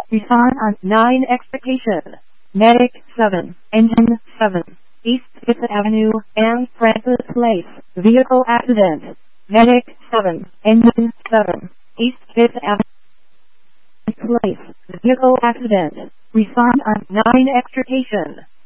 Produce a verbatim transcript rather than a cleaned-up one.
Respond on nine Expectation. Medic seven. Engine seven. East Fifth Avenue and Francis Place. Vehicle accident. Medic seven. Engine seven. East Fifth Avenue Place. Vehicle accident. Respond on nine Extrication.